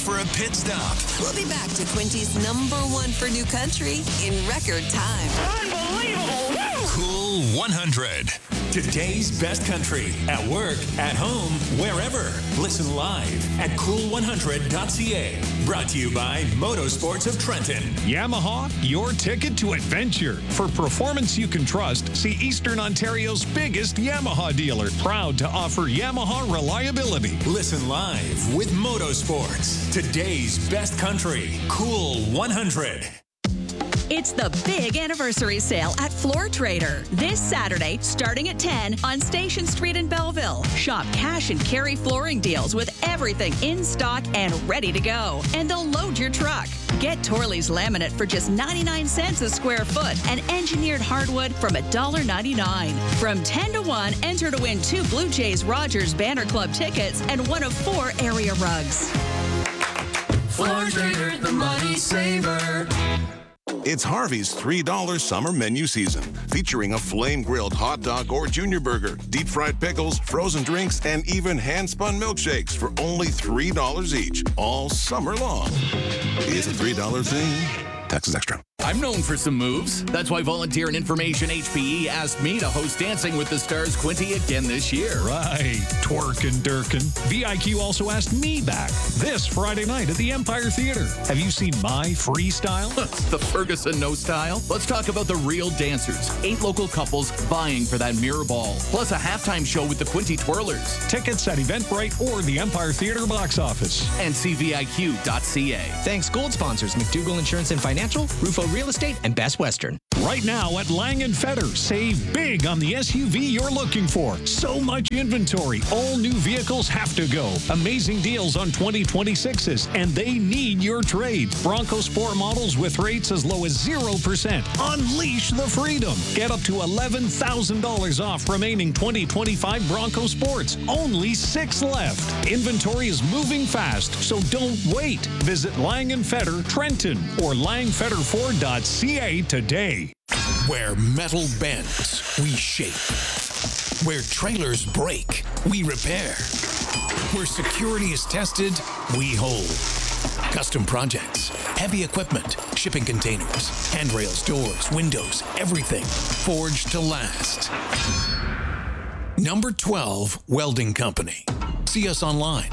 for a pit stop. We'll be back to Quinty's #1 for new country in record time. Unbelievable! Woo! Cool 100. Today's best country. At work, at home, wherever. Listen live at cool100.ca. Brought to you by Motorsports of Trenton. Yamaha, your ticket to adventure. For performance you can trust, see Eastern Ontario's biggest Yamaha dealer. Proud to offer Yamaha reliability. Listen live with Motorsports. Today's best country. Cool 100. It's the big anniversary sale at Floor Trader. This Saturday, starting at 10 on Station Street in Belleville. Shop cash and carry flooring deals with everything in stock and ready to go. And they'll load your truck. Get Torley's laminate for just 99 cents a square foot and engineered hardwood from $1.99. From 10 to 1, enter to win 2 Blue Jays Rogers Banner Club tickets and 1 of 4 area rugs. Floor Trader, the money saver. It's Harvey's $3 summer menu season, featuring a flame-grilled hot dog or junior burger, deep-fried pickles, frozen drinks, and even hand-spun milkshakes for only $3 each, all summer long. It's a $3 thing. Taxes extra. I'm known for some moves. That's why Volunteer and Information HPE asked me to host Dancing with the Stars Quinty again this year. Right. Twerkin' Durkin. VIQ also asked me back this Friday night at the Empire Theater. Have you seen my freestyle? The Ferguson No Style. Let's talk about the real dancers. 8 local couples vying for that mirror ball. Plus a halftime show with the Quinty Twirlers. Tickets at Eventbrite or the Empire Theater box office. And CVIQ.ca. Thanks, gold sponsors McDougall Insurance and Financial, Rufo Real Estate, and Best Western. Right now at Lang & Fetter, save big on the SUV you're looking for. So much inventory. All new vehicles have to go. Amazing deals on 2026s, and they need your trade. Bronco Sport models with rates as low as 0%. Unleash the freedom. Get up to $11,000 off remaining 2025 Bronco Sports. Only 6 left. Inventory is moving fast, so don't wait. Visit Lang & Fetter Trenton or langfetterford.ca today. Where metal bends, we shape. Where trailers break, we repair. Where security is tested, we hold. Custom projects, heavy equipment, shipping containers, handrails, doors, windows, everything forged to last. Number 12 Welding Company. See us online,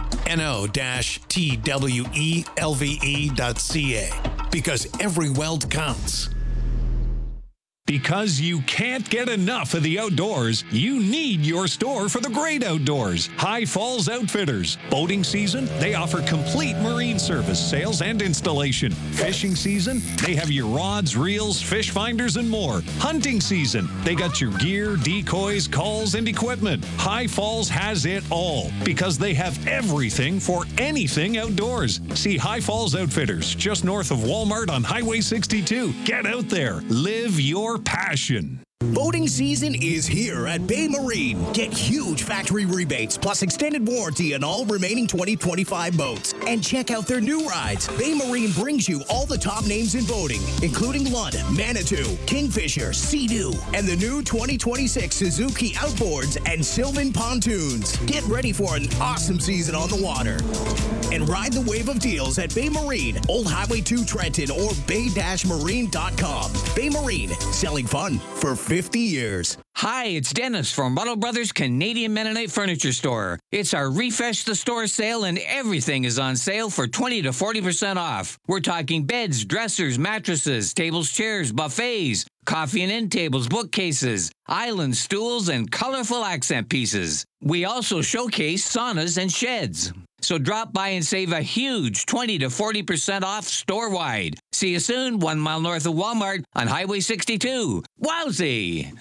no-twelve.ca, because every weld counts. Because you can't get enough of the outdoors, you need your store for the great outdoors. High Falls Outfitters. Boating season, they offer complete marine service, sales and installation. Fishing season, they have your rods, reels, fish finders, and more. Hunting season, they got your gear, decoys, calls, and equipment. High Falls has it all because they have everything for anything outdoors. See High Falls Outfitters, just north of Walmart on Highway 62. Get out there. Live your passion. Boating season is here at Bay Marine. Get huge factory rebates plus extended warranty on all remaining 2025 boats. And check out their new rides. Bay Marine brings you all the top names in boating, including Lund, Manitou, Kingfisher, Sea-Doo, and the new 2026 Suzuki Outboards and Sylvan Pontoons. Get ready for an awesome season on the water. And ride the wave of deals at Bay Marine, Old Highway 2 Trenton, or bay-marine.com. Bay Marine, selling fun for 50 years. Hi, it's Dennis from Buttle Brothers Canadian Mennonite Furniture Store. It's our Refresh the Store sale, and everything is on sale for 20 to 40% off. We're talking beds, dressers, mattresses, tables, chairs, buffets, coffee and end tables, bookcases, island stools, and colorful accent pieces. We also showcase saunas and sheds. So drop by and save a huge 20 to 40% off store-wide. See you soon, 1 mile north of Walmart on Highway 62. Wowzy!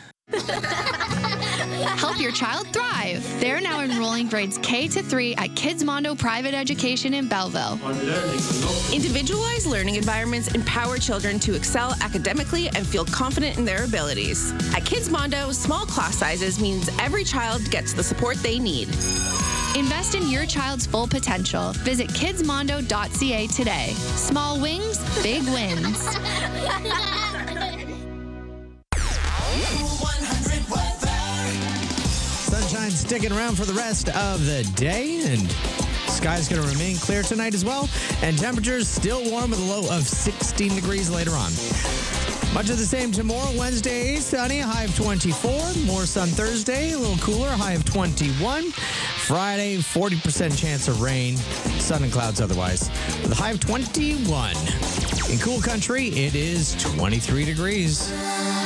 Help your child thrive. They're now enrolling grades K to 3 at Kids Mondo Private Education in Belleville. Individualized learning environments empower children to excel academically and feel confident in their abilities. At Kids Mondo, small class sizes means every child gets the support they need. Invest in your child's full potential. Visit kidsmondo.ca today. Small wings, big wins. Sunshine sticking around for the rest of the day, and Sky's going to remain clear tonight as well, and temperatures still warm with a low of 16 degrees later on. Much of the same tomorrow. Wednesday, sunny, a high of 24. More sun Thursday, a little cooler, a high of 21. Friday, 40% chance of rain, sun and clouds otherwise, with a high of 21. In Cool Country, it is 23 degrees.